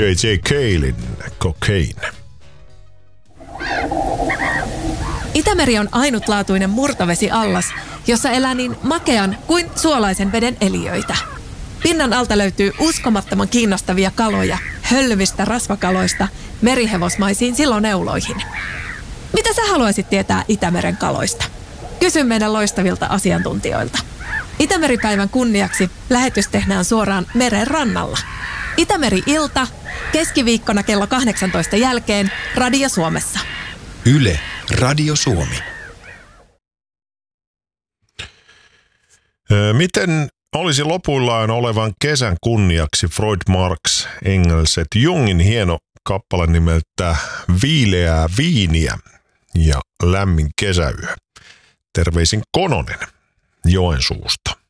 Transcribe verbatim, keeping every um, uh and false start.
J J. Calein Cocaine. Itämeri on ainutlaatuinen murtovesiallas, jossa elää niin makean kuin suolaisen veden eliöitä. Pinnan alta löytyy uskomattoman kiinnostavia kaloja, hölvistä rasvakaloista merihevosmaisiin siloneuloihin. Mitä sä haluaisit tietää Itämeren kaloista? Kysy meidän loistavilta asiantuntijoilta. Itämeripäivän kunniaksi lähetys tehdään suoraan meren rannalla. Itämeri-ilta, keskiviikkona kello kahdeksantoista jälkeen Radio Suomessa. Yle, Radio Suomi. Miten olisi lopuillaan olevan kesän kunniaksi Freud, Marx, Engels et Jungin hieno kappale nimeltä Viileää viiniä ja lämmin kesäyö. Terveisin Kononen Joensuusta.